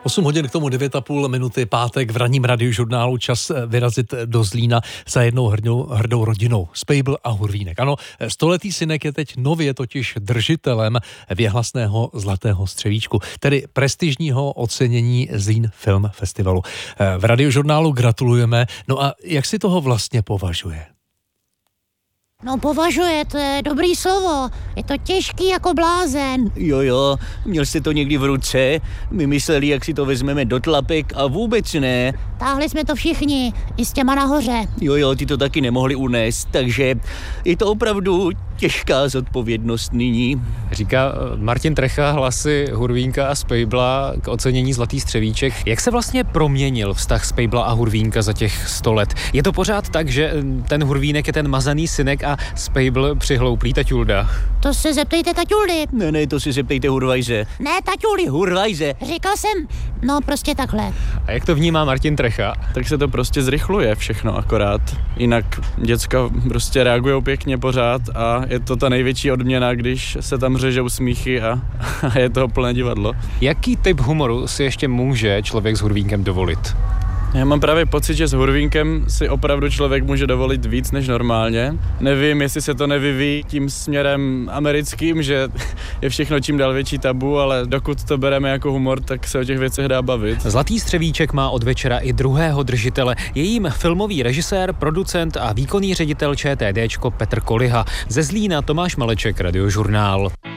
8 hodin k tomu 9,5 minuty, pátek v ranním radiožurnálu, čas vyrazit do Zlína za jednou hrdou rodinou. Spejbl a Hurvínek. Ano, stoletý synek je teď nově totiž držitelem věhlasného Zlatého střevíčku, tedy prestižního ocenění Zlín Film Festivalu. V radiožurnálu gratulujeme. No a jak si toho vlastně považuje? No považuje, to je dobrý slovo. Je to těžký jako blázen. Jo, měl jste to někdy v ruce? My mysleli, jak si to vezmeme do tlapek a vůbec ne. Táhli jsme to všichni, i s těma nahoře. Jo, ty to taky nemohli unést, takže je to opravdu těžká zodpovědnost nyní. Říká Martin Trecha, hlasy Hurvínka a Spejbla k ocenění Zlatý střevíček. Jak se vlastně proměnil vztah Spejbla a Hurvínka za těch 100 let? Je to pořád tak, že ten Hurvínek je ten mazaný synek a Spejbl přihlouplý taťulda? To se zeptejte taťuldy. Ne, to si zeptejte Hurvajze. Ne, taťuldy. Hurvajze. Říkal jsem, no prostě takhle. A jak to vnímá Martin Trecha? Tak se to prostě zrychluje všechno akorát. Jinak děcka prostě reagujou pěkně pořád a je to ta největší odměna, když se tam řežou smíchy a je to plné divadlo. Jaký typ humoru si ještě může člověk s Hurvínkem dovolit? Já mám právě pocit, že s Hurvínkem si opravdu člověk může dovolit víc než normálně. Nevím, jestli se to nevyvíjí tím směrem americkým, že je všechno čím dál větší tabu, ale dokud to bereme jako humor, tak se o těch věcech dá bavit. Zlatý střevíček má od večera i druhého držitele. Je jím filmový režisér, producent a výkonný ředitel ČTDčko Petr Koliha. Ze Zlína Tomáš Maleček, Radiožurnál.